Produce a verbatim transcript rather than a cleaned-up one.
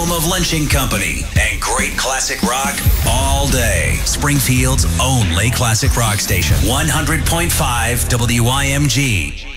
home of Lynching Company and great classic rock all day. Springfield's only classic rock station, one hundred point five W I M G.